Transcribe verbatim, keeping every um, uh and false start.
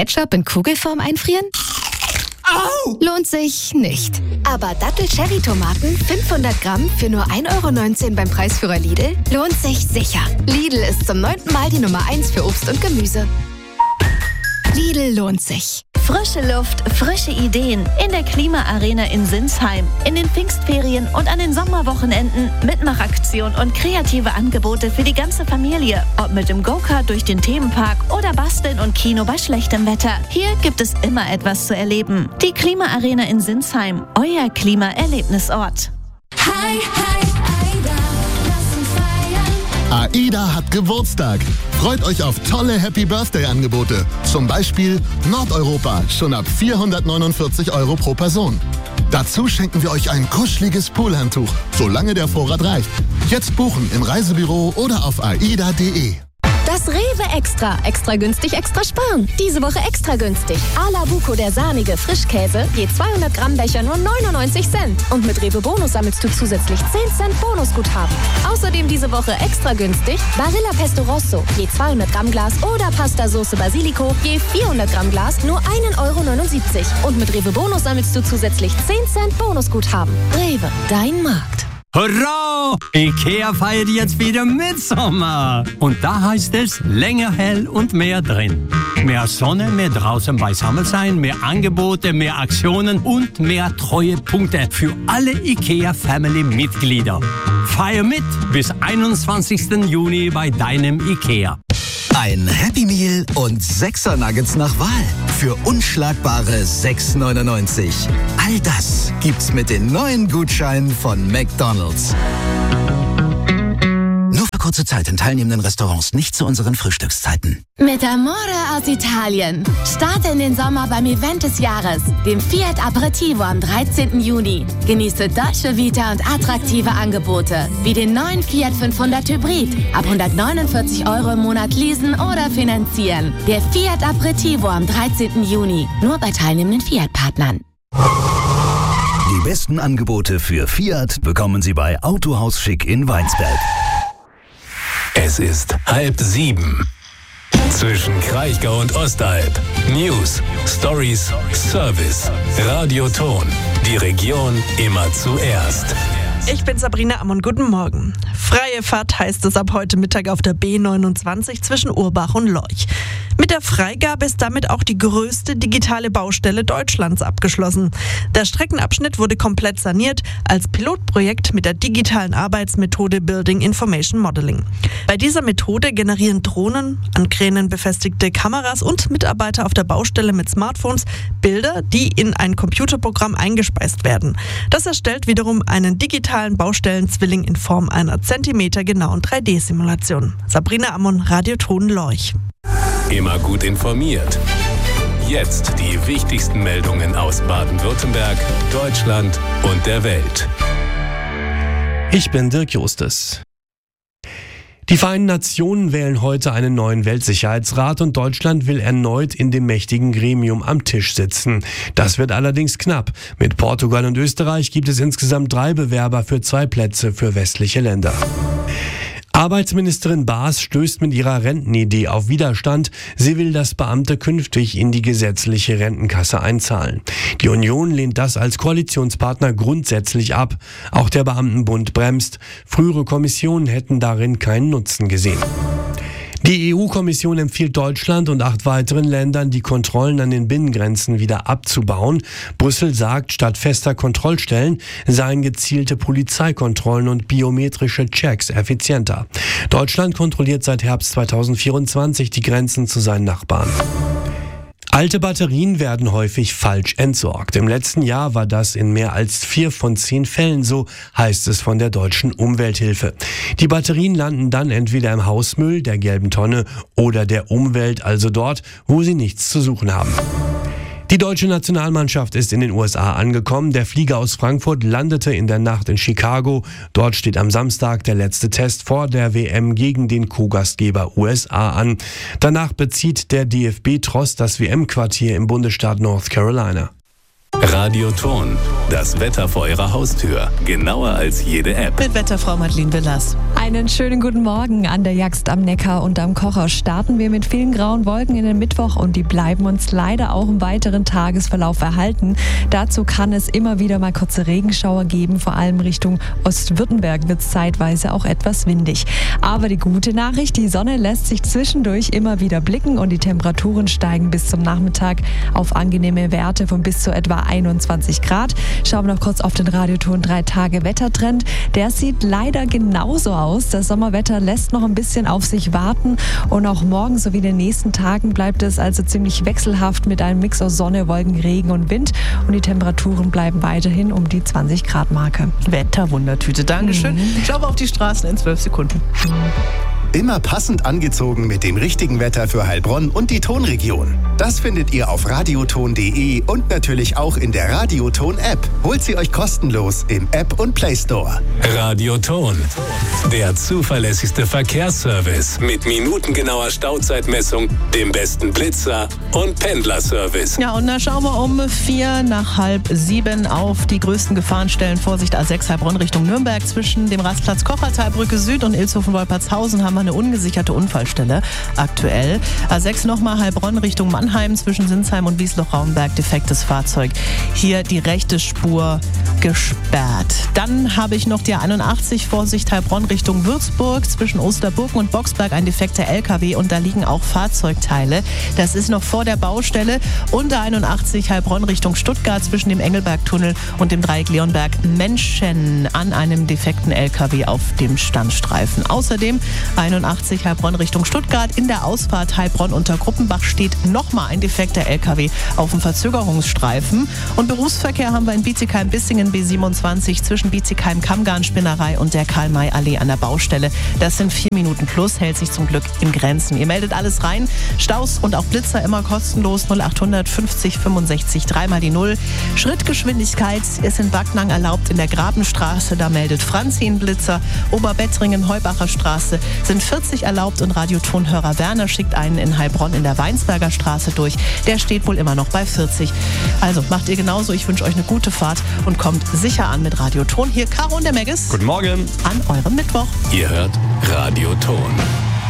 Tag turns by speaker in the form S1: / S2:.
S1: Ketchup in Kugelform einfrieren?
S2: Au!
S1: Lohnt sich nicht. Aber Dattel-Cherry-Tomaten fünfhundert Gramm für nur ein Euro neunzehn beim Preisführer Lidl lohnt sich sicher. Lidl ist zum neunten Mal die Nummer eins für Obst und Gemüse. Lidl lohnt sich.
S3: Frische Luft, frische Ideen in der Klimaarena in Sinsheim. In den Pfingstferien und an den Sommerwochenenden Mitmachaktion und kreative Angebote für die ganze Familie. Ob mit dem Go-Kart durch den Themenpark oder Basteln und Kino bei schlechtem Wetter. Hier gibt es immer etwas zu erleben. Die Klimaarena in Sinsheim, euer Klimaerlebnisort.
S4: Hi, hi, Aida, lass uns feiern.
S5: AIDA hat Geburtstag. Freut euch auf tolle Happy-Birthday-Angebote. Zum Beispiel Nordeuropa, schon ab vierhundertneunundvierzig Euro pro Person. Dazu schenken wir euch ein kuscheliges Poolhandtuch, solange der Vorrat reicht. Jetzt buchen im Reisebüro oder auf aida punkt de.
S1: Das Rewe Extra. Extra günstig, extra sparen. Diese Woche extra günstig. A-la Buco, der sahnige Frischkäse, je zweihundert Gramm Becher nur neunundneunzig Cent. Und mit Rewe Bonus sammelst du zusätzlich zehn Cent Bonusguthaben. Außerdem diese Woche extra günstig Barilla Pesto Rosso, je zweihundert Gramm Glas oder Pasta Sauce Basilico, je vierhundert Gramm Glas nur einen Euro neunundsiebzig. Und mit Rewe Bonus sammelst du zusätzlich zehn Cent Bonusguthaben. Rewe, dein Markt.
S6: Hurra! Ikea feiert jetzt wieder Mitsommer. Und da heißt es länger hell und mehr drin. Mehr Sonne, mehr draußen beisammen sein, mehr Angebote, mehr Aktionen und mehr Treuepunkte für alle Ikea-Family-Mitglieder. Feier mit bis einundzwanzigsten Juni bei deinem Ikea.
S7: Ein Happy Meal und sechser Nuggets nach Wahl für unschlagbare sechs neunundneunzig. All das gibt's mit den neuen Gutscheinen von McDonald's. Nur für kurze Zeit in teilnehmenden Restaurants, nicht zu unseren Frühstückszeiten.
S1: Mit Amore aus Italien. Starte in den Sommer beim Event des Jahres, dem Fiat Aperitivo am dreizehnten Juni. Genieße deutsche Vita und attraktive Angebote, wie den neuen Fiat fünfhundert Hybrid. Ab hundertneunundvierzig Euro im Monat leasen oder finanzieren. Der Fiat Aperitivo am dreizehnten Juni. Nur bei teilnehmenden Fiat-Partnern.
S7: Die besten Angebote für Fiat bekommen Sie bei Autohaus Schick in Weinsberg.
S8: Es ist halb sieben. Zwischen Kraichgau und Ostalb. News, Stories, Service. Radioton. Die Region immer zuerst.
S2: Ich bin Sabrina Ammon, guten Morgen. Freie Fahrt heißt es ab heute Mittag auf der B neunundzwanzig zwischen Urbach und Lorch. Mit der Freigabe ist damit auch die größte digitale Baustelle Deutschlands abgeschlossen. Der Streckenabschnitt wurde komplett saniert als Pilotprojekt mit der digitalen Arbeitsmethode Building Information Modeling. Bei dieser Methode generieren Drohnen, an Kränen befestigte Kameras und Mitarbeiter auf der Baustelle mit Smartphones Bilder, die in ein Computerprogramm eingespeist werden. Das erstellt wiederum einen digitalen Baustellenzwilling in Form einer zentimetergenauen drei D Simulation. Sabrina Ammon, Radioton Lorch.
S8: Immer gut informiert. Jetzt die wichtigsten Meldungen aus Baden-Württemberg, Deutschland und der Welt.
S9: Ich bin Dirk Justus. Die Vereinten Nationen wählen heute einen neuen Weltsicherheitsrat und Deutschland will erneut in dem mächtigen Gremium am Tisch sitzen. Das wird allerdings knapp. Mit Portugal und Österreich gibt es insgesamt drei Bewerber für zwei Plätze für westliche Länder. Arbeitsministerin Baas stößt mit ihrer Rentenidee auf Widerstand. Sie will, dass Beamte künftig in die gesetzliche Rentenkasse einzahlen. Die Union lehnt das als Koalitionspartner grundsätzlich ab. Auch der Beamtenbund bremst. Frühere Kommissionen hätten darin keinen Nutzen gesehen. Die E U-Kommission empfiehlt Deutschland und acht weiteren Ländern, die Kontrollen an den Binnengrenzen wieder abzubauen. Brüssel sagt, statt fester Kontrollstellen seien gezielte Polizeikontrollen und biometrische Checks effizienter. Deutschland kontrolliert seit Herbst zweitausendvierundzwanzig die Grenzen zu seinen Nachbarn. Alte Batterien werden häufig falsch entsorgt. Im letzten Jahr war das in mehr als vier von zehn Fällen so, heißt es von der Deutschen Umwelthilfe. Die Batterien landen dann entweder im Hausmüll, der gelben Tonne, oder der Umwelt, also dort, wo sie nichts zu suchen haben. Die deutsche Nationalmannschaft ist in den U S A angekommen. Der Flieger aus Frankfurt landete in der Nacht in Chicago. Dort steht am Samstag der letzte Test vor der W M gegen den Co-Gastgeber U S A an. Danach bezieht der D F B-Tross das W M-Quartier im Bundesstaat North Carolina.
S8: Radioton. Das Wetter vor Ihrer Haustür. Genauer als jede App.
S2: Mit Wetterfrau Madeleine Villas.
S10: Einen schönen guten Morgen an der Jagst am Neckar und am Kocher. Starten wir mit vielen grauen Wolken in den Mittwoch und die bleiben uns leider auch im weiteren Tagesverlauf erhalten. Dazu kann es immer wieder mal kurze Regenschauer geben, vor allem Richtung Ostwürttemberg wird es zeitweise auch etwas windig. Aber die gute Nachricht, die Sonne lässt sich zwischendurch immer wieder blicken und die Temperaturen steigen bis zum Nachmittag auf angenehme Werte von bis zu etwa einundzwanzig Grad. Schauen wir noch kurz auf den Radioton drei Tage Wettertrend. Der sieht leider genauso aus. Das Sommerwetter lässt noch ein bisschen auf sich warten und auch morgen sowie in den nächsten Tagen bleibt es also ziemlich wechselhaft mit einem Mix aus Sonne, Wolken, Regen und Wind und die Temperaturen bleiben weiterhin um die zwanzig Grad Marke.
S11: Wetterwundertüte, Dankeschön. Mhm. Schauen wir auf die Straßen in zwölf Sekunden.
S12: Immer passend angezogen mit dem richtigen Wetter für Heilbronn und die Tonregion. Das findet ihr auf radioton punkt de und natürlich auch in der Radioton-App. Holt sie euch kostenlos im App und Play Store.
S8: Radioton, der zuverlässigste Verkehrsservice mit minutengenauer Stauzeitmessung, dem besten Blitzer und Pendlerservice.
S11: Ja, und da schauen wir um vier nach halb sieben auf die größten Gefahrenstellen. Vorsicht A sechs Heilbronn Richtung Nürnberg. Zwischen dem Rastplatz Kochertalbrücke Süd und Ilshofen-Wolpertshausen haben wir eine ungesicherte Unfallstelle aktuell. A sechs nochmal Heilbronn Richtung Mannheim zwischen Sinsheim und Wiesloch-Raumberg, defektes Fahrzeug. Hier die rechte Spur gesperrt. Dann habe ich noch die A einundachtzig, Vorsicht Heilbronn Richtung Würzburg, zwischen Osterburgen und Boxberg ein defekter L K W und da liegen auch Fahrzeugteile. Das ist noch vor der Baustelle. Und A einundachtzig Heilbronn Richtung Stuttgart zwischen dem Engelbergtunnel und dem Dreieck Leonberg Menschen an einem defekten L K W auf dem Standstreifen. Außerdem einundachtzig Heilbronn Richtung Stuttgart. In der Ausfahrt Heilbronn unter Gruppenbach steht nochmal ein defekter L K W auf dem Verzögerungsstreifen. Und Berufsverkehr haben wir in Bietigheim-Bissingen B siebenundzwanzig zwischen Bietigheim-Kammgarn-Spinnerei und der Karl-May-Allee an der Baustelle. Das sind vier Minuten plus, hält sich zum Glück in Grenzen. Ihr meldet alles rein. Staus und auch Blitzer immer kostenlos. null achthundert fünfzig fünfundsechzig dreimal die Null. Schrittgeschwindigkeit ist in Backnang erlaubt in der Grabenstraße. Da meldet Franzi einen Blitzer. Oberbettringen, Heubacher Straße sind vierzig erlaubt und Radiotonhörer Werner schickt einen in Heilbronn in der Weinsberger Straße durch. Der steht wohl immer noch bei vierzig. Also macht ihr genauso. Ich wünsche euch eine gute Fahrt und kommt sicher an mit Radioton. Hier Caro und der Meggis.
S9: Guten Morgen.
S11: An eurem Mittwoch.
S8: Ihr hört Radioton.